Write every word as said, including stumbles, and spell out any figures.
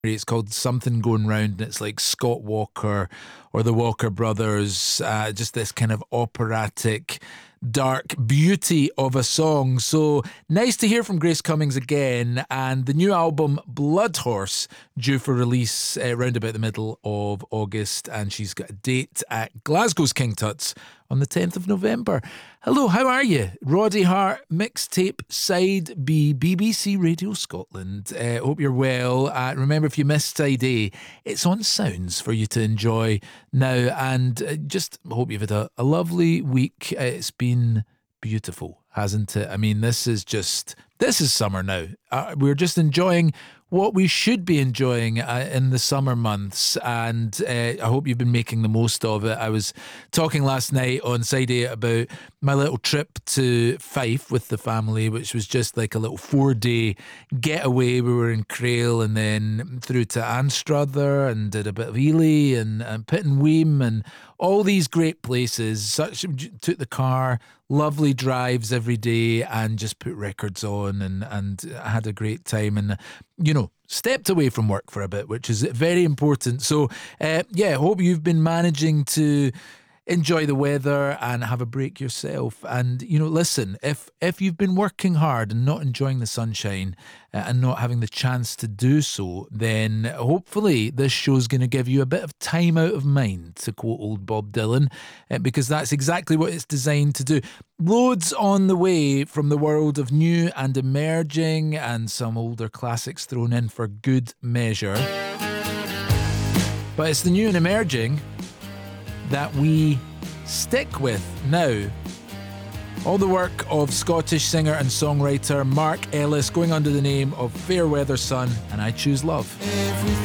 It's called Something Going Round, and it's like Scott Walker or the Walker Brothers, uh, just this kind of operatic, dark beauty of a song. So nice to hear from Grace Cummings again, and the new album Blood Horse due for release uh, around about the middle of August, and she's got a date at Glasgow's King Tut's on the tenth of November. Hello, how are you? Roddy Hart, mixtape side B, B B C Radio Scotland. Uh, hope you're well. Uh, remember, if you missed side A, it's on Sounds for you to enjoy now, and uh, just hope you've had a, a lovely week. Uh, it's been beautiful, hasn't it? I mean, this is just, this is summer now. Uh, we're just enjoying what we should be enjoying uh, in the summer months, and uh, I hope you've been making the most of it. I was talking last night on Side A about my little trip to Fife with the family, which was just like a little four-day getaway. We were in Crail and then through to Anstruther and did a bit of Ely and, and Pittenweem and all these great places. Such took the car, lovely drives every day, and just put records on and, and had a great time. And, you know, stepped away from work for a bit, which is very important. So, uh, yeah, hope you've been managing to enjoy the weather and have a break yourself. And, you know, listen, if if you've been working hard and not enjoying the sunshine uh, and not having the chance to do so, then hopefully this show's going to give you a bit of time out of mind, to quote old Bob Dylan, uh, because that's exactly what it's designed to do. Loads on the way from the world of new and emerging, and some older classics thrown in for good measure. But it's the new and emerging that we stick with now. All the work of Scottish singer and songwriter Mark Ellis, going under the name of Fairweather Son and I Choose Love. Every